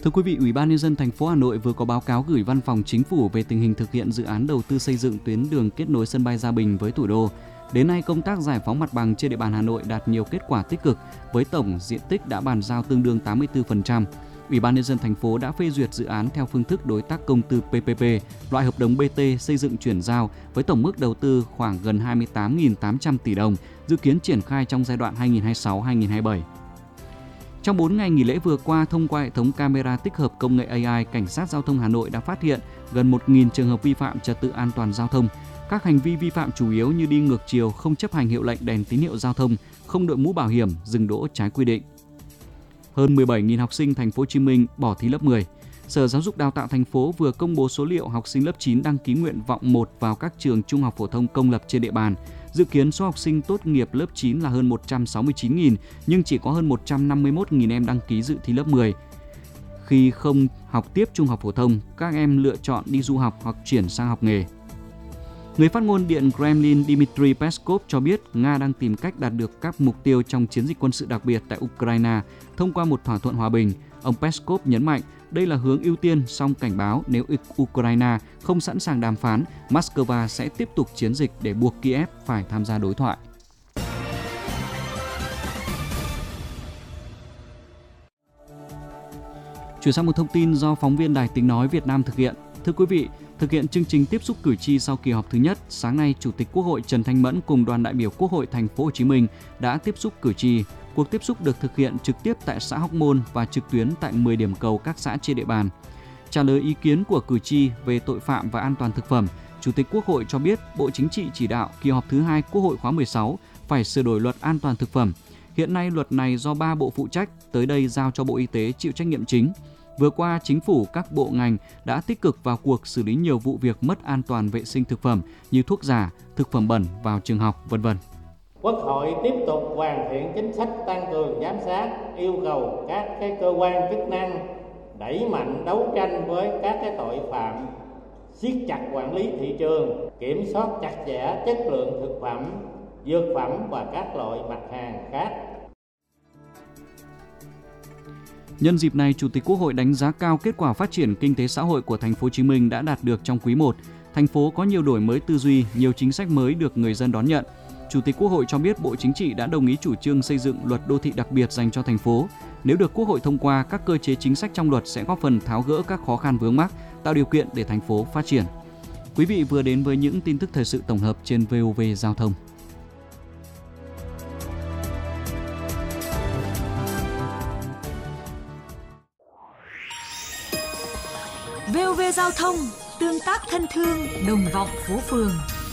Thưa quý vị, Ủy ban Nhân dân thành phố Hà Nội vừa có báo cáo gửi Văn phòng Chính phủ về tình hình thực hiện dự án đầu tư xây dựng tuyến đường kết nối sân bay Gia Bình với thủ đô. Đến nay, công tác giải phóng mặt bằng trên địa bàn Hà Nội đạt nhiều kết quả tích cực với tổng diện tích đã bàn giao tương đương 84%. Ủy ban Nhân dân thành phố đã phê duyệt dự án theo phương thức đối tác công tư PPP, loại hợp đồng BT xây dựng chuyển giao với tổng mức đầu tư khoảng gần 28.800 tỷ đồng, dự kiến triển khai trong giai đoạn 2026-2027. Trong 4 ngày nghỉ lễ vừa qua, thông qua hệ thống camera tích hợp công nghệ AI, Cảnh sát Giao thông Hà Nội đã phát hiện gần 1.000 trường hợp vi phạm trật tự an toàn giao thông. Các hành vi vi phạm chủ yếu như đi ngược chiều, không chấp hành hiệu lệnh đèn tín hiệu giao thông, không đội mũ bảo hiểm, dừng đỗ trái quy định. Hơn 17.000 học sinh thành phố Hồ Chí Minh bỏ thi lớp 10. Sở Giáo dục Đào tạo thành phố vừa công bố số liệu học sinh lớp 9 đăng ký nguyện vọng 1 vào các trường trung học phổ thông công lập trên địa bàn. Dự kiến số học sinh tốt nghiệp lớp 9 là hơn 169.000, nhưng chỉ có hơn 151.000 em đăng ký dự thi lớp 10. Khi không học tiếp trung học phổ thông, các em lựa chọn đi du học hoặc chuyển sang học nghề. Người phát ngôn Điện Kremlin Dmitry Peskov cho biết Nga đang tìm cách đạt được các mục tiêu trong chiến dịch quân sự đặc biệt tại Ukraine thông qua một thỏa thuận hòa bình. Ông Peskov nhấn mạnh đây là hướng ưu tiên, song cảnh báo nếu Ukraine không sẵn sàng đàm phán, Moscow sẽ tiếp tục chiến dịch để buộc Kiev phải tham gia đối thoại. Chuyển sang một thông tin do phóng viên Đài Tiếng nói Việt Nam thực hiện. Thưa quý vị, thực hiện chương trình tiếp xúc cử tri sau kỳ họp thứ nhất, sáng nay Chủ tịch Quốc hội Trần Thanh Mẫn cùng đoàn đại biểu Quốc hội Thành phố Hồ Chí Minh đã tiếp xúc cử tri. Cuộc tiếp xúc được thực hiện trực tiếp tại xã Hóc Môn và trực tuyến tại 10 điểm cầu các xã trên địa bàn. Trả lời ý kiến của cử tri về tội phạm và an toàn thực phẩm, Chủ tịch Quốc hội cho biết Bộ Chính trị chỉ đạo kỳ họp thứ 2 Quốc hội khóa 16 phải sửa đổi luật an toàn thực phẩm. Hiện nay luật này do 3 bộ phụ trách, tới đây giao cho Bộ Y tế chịu trách nhiệm chính. Vừa qua, Chính phủ, các bộ ngành đã tích cực vào cuộc xử lý nhiều vụ việc mất an toàn vệ sinh thực phẩm như thuốc giả, thực phẩm bẩn vào trường học, v.v. Quốc hội tiếp tục hoàn thiện chính sách tăng cường giám sát, yêu cầu các cơ quan chức năng đẩy mạnh đấu tranh với các tội phạm, siết chặt quản lý thị trường, kiểm soát chặt chẽ chất lượng thực phẩm, dược phẩm và các loại mặt hàng khác. Nhân dịp này, Chủ tịch Quốc hội đánh giá cao kết quả phát triển kinh tế xã hội của Thành phố Hồ Chí Minh đã đạt được trong quý 1. Thành phố có nhiều đổi mới tư duy, nhiều chính sách mới được người dân đón nhận. Chủ tịch Quốc hội cho biết Bộ Chính trị đã đồng ý chủ trương xây dựng luật đô thị đặc biệt dành cho thành phố. Nếu được Quốc hội thông qua, các cơ chế chính sách trong luật sẽ góp phần tháo gỡ các khó khăn vướng mắc, tạo điều kiện để thành phố phát triển. Quý vị vừa đến với những tin tức thời sự tổng hợp trên VOV Giao thông. VOV Giao thông, tương tác thân thương, đồng vọng phố phường.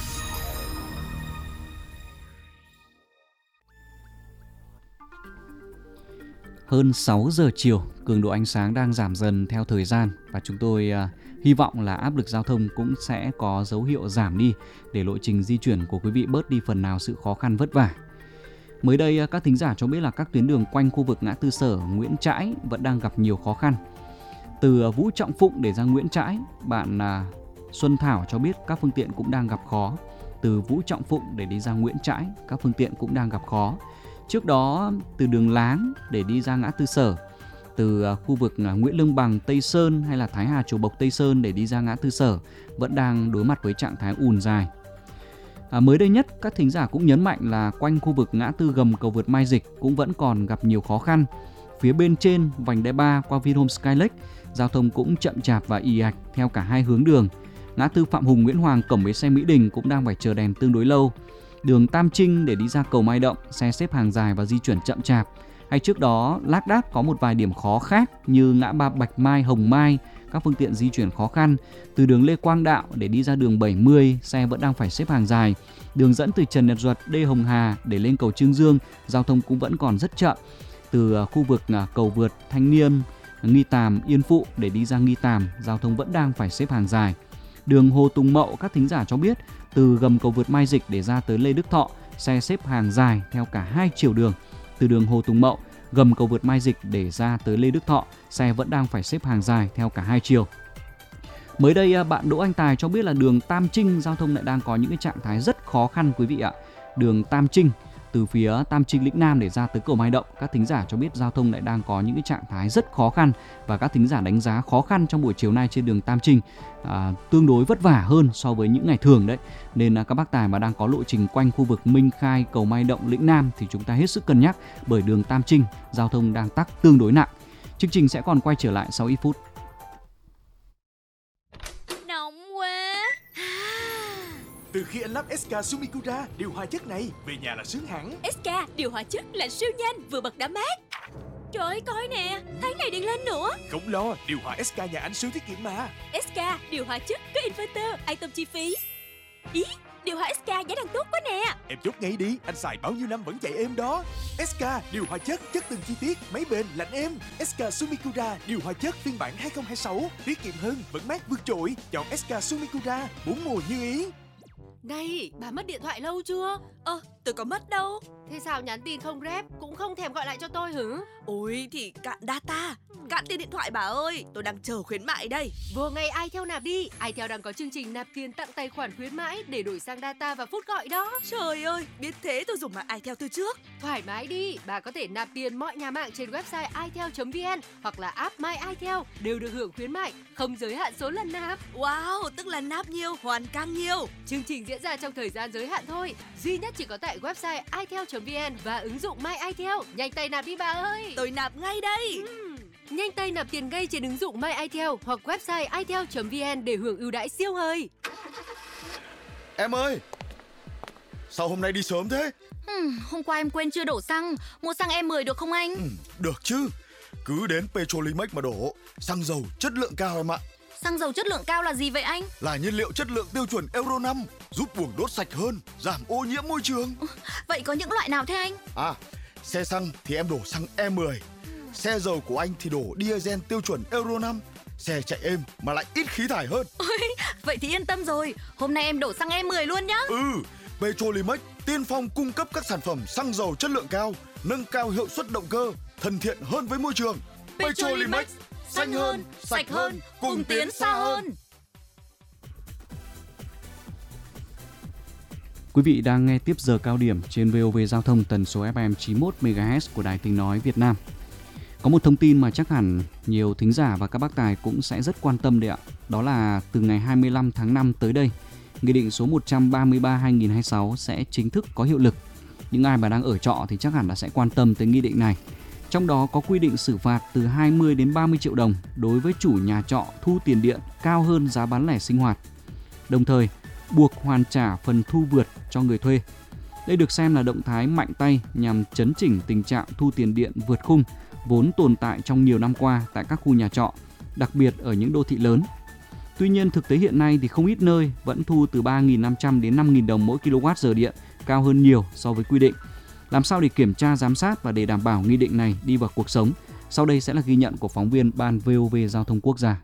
Hơn 6 giờ chiều, cường độ ánh sáng đang giảm dần theo thời gian và chúng tôi hy vọng là áp lực giao thông cũng sẽ có dấu hiệu giảm đi để lộ trình di chuyển của quý vị bớt đi phần nào sự khó khăn vất vả. Mới đây, các thính giả cho biết là các tuyến đường quanh khu vực ngã tư Sở, Nguyễn Trãi vẫn đang gặp nhiều khó khăn. Từ Vũ Trọng Phụng để ra Nguyễn Trãi, bạn Xuân Thảo cho biết các phương tiện cũng đang gặp khó. Từ Vũ Trọng Phụng để đi ra Nguyễn Trãi, các phương tiện cũng đang gặp khó. Trước đó, từ đường Láng để đi ra ngã tư Sở, từ khu vực Nguyễn Lương Bằng, Tây Sơn hay là Thái Hà, Chùa Bộc, Tây Sơn để đi ra ngã tư Sở vẫn đang đối mặt với trạng thái ùn dài. Mới đây nhất, các thính giả cũng nhấn mạnh là quanh khu vực ngã tư gầm cầu vượt Mai Dịch cũng vẫn còn gặp nhiều khó khăn. Phía bên trên vành đai 3 qua Vinhome Skylake, giao thông cũng chậm chạp và ì ạch theo cả hai hướng đường. Ngã tư Phạm Hùng, Nguyễn Hoàng, cổng bến xe Mỹ Đình cũng đang phải chờ đèn tương đối lâu. Đường Tam Trinh để đi ra cầu Mai Động, xe xếp hàng dài và di chuyển chậm chạp. Hay trước đó, lác đác có một vài điểm khó khác như ngã ba Bạch Mai, Hồng Mai, các phương tiện di chuyển khó khăn. Từ đường Lê Quang Đạo để đi ra đường 70, xe vẫn đang phải xếp hàng dài. Đường dẫn từ Trần Nhật Duật, Đê Hồng Hà để lên cầu Trương Dương, giao thông cũng vẫn còn rất chậm. Từ khu vực cầu vượt Thanh Niên, Nghi Tàm, Yên Phụ để đi ra Nghi Tàm, giao thông vẫn đang phải xếp hàng dài. Đường Hồ Tùng Mậu, các thính giả cho biết, từ gầm cầu vượt Mai Dịch để ra tới Lê Đức Thọ, xe xếp hàng dài theo cả hai chiều đường. Từ đường Hồ Tùng Mậu, gầm cầu vượt Mai Dịch để ra tới Lê Đức Thọ, xe vẫn đang phải xếp hàng dài theo cả hai chiều. Mới đây, bạn Đỗ Anh Tài cho biết là đường Tam Trinh giao thông lại đang có những cái trạng thái rất khó khăn quý vị ạ. Đường Tam Trinh từ phía Tam Trinh Lĩnh Nam để ra tới cầu Mai Động. Các thính giả cho biết giao thông lại đang có những cái trạng thái rất khó khăn, và các thính giả đánh giá khó khăn trong buổi chiều nay trên đường Tam Trinh tương đối vất vả hơn so với những ngày thường đấy. Nên các bác tài mà đang có lộ trình quanh khu vực Minh Khai, cầu Mai Động, Lĩnh Nam thì chúng ta hết sức cân nhắc, bởi đường Tam Trinh giao thông đang tắc tương đối nặng. Chương trình sẽ còn quay trở lại sau ít phút. Nóng quá. Từ khi anh lắp SK Sumikura điều hòa chất này, về nhà là sướng hẳn. SK điều hòa chất là siêu nhanh, vừa bật đã mát. Trời ơi, coi nè, tháng này điện lên nữa. Không lo, điều hòa SK nhà anh siêu tiết kiệm mà. SK điều hòa chất có inverter, ai tâm chi phí. Ý, điều hòa SK giá đang tốt quá nè. Em chốt ngay đi, anh xài bao nhiêu năm vẫn chạy êm đó. SK điều hòa chất từng chi tiết, máy bền, lạnh êm. SK Sumikura điều hòa chất phiên bản 2026, tiết kiệm hơn, vẫn mát vượt trội. Chọn SK Sumikura, 4 mùa như ý. Này, bà mất điện thoại lâu chưa? Tôi có mất đâu. Thế sao nhắn tin không rep, cũng không thèm gọi lại cho tôi hử? Ôi thì cạn data, cạn tiền điện thoại bà ơi, tôi đang chờ khuyến mại đây. Vô ngay iTel nạp đi, iTel đang có chương trình nạp tiền tặng tài khoản khuyến mãi để đổi sang data và phút gọi đó. Trời ơi, biết thế tôi dùng mạng iTel từ trước. Thoải mái đi, bà có thể nạp tiền mọi nhà mạng trên website itel.vn hoặc là app My iTel đều được hưởng khuyến mại, không giới hạn số lần nạp. Wow, tức là nạp nhiều, hoàn càng nhiều. Chương trình diễn ra trong thời gian giới hạn thôi, duy nhất chỉ có tại website itel.vn và ứng dụng My iTel. Nhanh tay nạp đi bà ơi. Tôi nạp ngay đây. Nhanh tay nạp tiền ngay trên ứng dụng My iTel hoặc website itel.vn để hưởng ưu đãi siêu hời. Em ơi, sao hôm nay đi sớm thế? Hôm qua em quên chưa đổ xăng, mua xăng E10 được không anh? Được chứ, cứ đến Petrolimex mà đổ. Xăng dầu chất lượng cao em ạ. Xăng dầu chất lượng cao là gì vậy anh? Là nhiên liệu chất lượng tiêu chuẩn Euro 5, giúp buồng đốt sạch hơn, giảm ô nhiễm môi trường. Vậy có những loại nào thế anh? Xe xăng thì em đổ xăng E10. Xe dầu của anh thì đổ diesel tiêu chuẩn Euro 5. Xe chạy êm mà lại ít khí thải hơn. Vậy thì yên tâm rồi, hôm nay em đổ xăng E10 luôn nhá. Petrolimex tiên phong cung cấp các sản phẩm xăng dầu chất lượng cao, nâng cao hiệu suất động cơ, thân thiện hơn với môi trường. Petrolimex, xanh hơn, sạch hơn, cùng tiến xa hơn. Quý vị đang nghe tiếp giờ cao điểm trên VOV Giao thông tần số FM 91 MHz của Đài Tiếng nói Việt Nam. Có một thông tin mà chắc hẳn nhiều thính giả và các bác tài cũng sẽ rất quan tâm đấy ạ. Đó là từ ngày 25 tháng 5 tới đây, Nghị định số 133/2026 sẽ chính thức có hiệu lực. Những ai mà đang ở trọ thì chắc hẳn là sẽ quan tâm tới nghị định này. Trong đó có quy định xử phạt từ 20 đến 30 triệu đồng đối với chủ nhà trọ thu tiền điện cao hơn giá bán lẻ sinh hoạt. Đồng thời, buộc hoàn trả phần thu vượt cho người thuê. Đây được xem là động thái mạnh tay nhằm chấn chỉnh tình trạng thu tiền điện vượt khung vốn tồn tại trong nhiều năm qua tại các khu nhà trọ, đặc biệt ở những đô thị lớn. Tuy nhiên, thực tế hiện nay thì không ít nơi vẫn thu từ 3.500 đến 5.000 đồng mỗi kWh điện, cao hơn nhiều so với quy định. Làm sao để kiểm tra, giám sát và để đảm bảo nghị định này đi vào cuộc sống? Sau đây sẽ là ghi nhận của phóng viên Ban VOV Giao thông Quốc gia.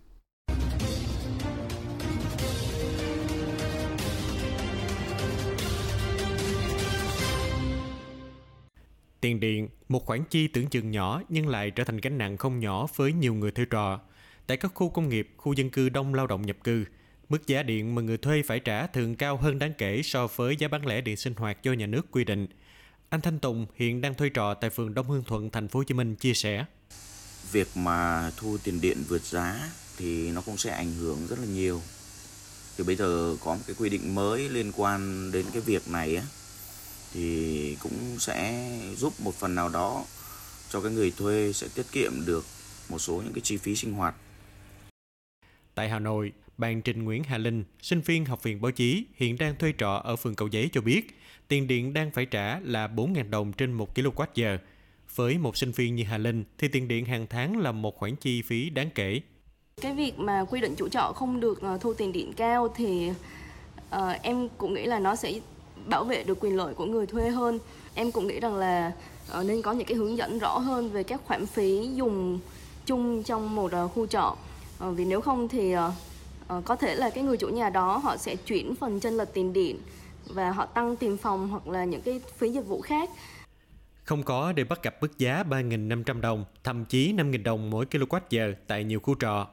Tiền điện, một khoản chi tưởng chừng nhỏ nhưng lại trở thành gánh nặng không nhỏ với nhiều người thuê trọ. Tại các khu công nghiệp, khu dân cư đông lao động nhập cư, mức giá điện mà người thuê phải trả thường cao hơn đáng kể so với giá bán lẻ điện sinh hoạt do nhà nước quy định. Anh Thanh Tùng hiện đang thuê trọ tại phường Đông Hương Thuận, thành phố Hồ Chí Minh chia sẻ. Việc mà thu tiền điện vượt giá thì nó cũng sẽ ảnh hưởng rất là nhiều. Thì bây giờ có một cái quy định mới liên quan đến cái việc này á, thì cũng sẽ giúp một phần nào đó cho cái người thuê sẽ tiết kiệm được một số những cái chi phí sinh hoạt. Tại Hà Nội, bạn Trịnh Nguyễn Hà Linh, sinh viên Học viện Báo chí hiện đang thuê trọ ở phường Cầu Giấy cho biết, tiền điện đang phải trả là 4.000 đồng trên 1 kWh. Với một sinh viên như Hà Linh thì tiền điện hàng tháng là một khoản chi phí đáng kể. Cái việc mà quy định chủ trọ không được thu tiền điện cao thì em cũng nghĩ là nó sẽ bảo vệ được quyền lợi của người thuê hơn. Em cũng nghĩ rằng là nên có những cái hướng dẫn rõ hơn về các khoản phí dùng chung trong một khu trọ. Vì nếu không thì có thể là cái người chủ nhà đó họ sẽ chuyển phần chênh lệch tiền điện và họ tăng tiền phòng hoặc là những cái phí dịch vụ khác. Không có để bắt gặp mức giá 3.500 đồng, thậm chí 5.000 đồng mỗi kWh tại nhiều khu trọ.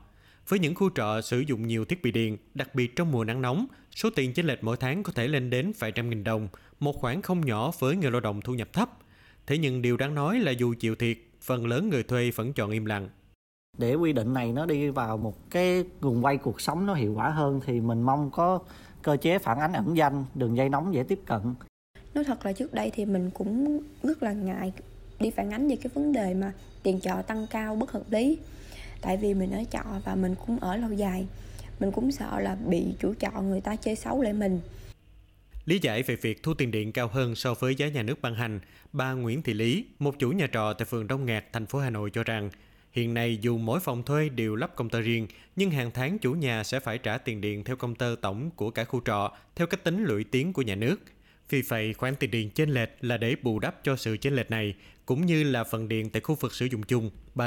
Với những khu trọ sử dụng nhiều thiết bị điện, đặc biệt trong mùa nắng nóng, số tiền chênh lệch mỗi tháng có thể lên đến vài trăm nghìn đồng, một khoản không nhỏ với người lao động thu nhập thấp. Thế nhưng điều đáng nói là dù chịu thiệt, phần lớn người thuê vẫn chọn im lặng. Để quy định này nó đi vào một cái guồng quay cuộc sống nó hiệu quả hơn thì mình mong có cơ chế phản ánh ẩn danh, đường dây nóng dễ tiếp cận. Nói thật là trước đây thì mình cũng rất là ngại đi phản ánh về cái vấn đề mà tiền trọ tăng cao bất hợp lý. Tại vì mình ở trọ và mình cũng ở lâu dài, mình cũng sợ là bị chủ trọ người ta chơi xấu lại mình. Lý giải về việc thu tiền điện cao hơn so với giá nhà nước ban hành, bà Nguyễn Thị Lý, một chủ nhà trọ tại phường Đông Ngạc, thành phố Hà Nội cho rằng, hiện nay dù mỗi phòng thuê đều lắp công tơ riêng, nhưng hàng tháng chủ nhà sẽ phải trả tiền điện theo công tơ tổng của cả khu trọ theo cách tính lũy tiến của nhà nước. Vì vậy, khoản tiền điện chênh lệch là để bù đắp cho sự chênh lệch này, cũng như là phần điện tại khu vực sử dụng chung.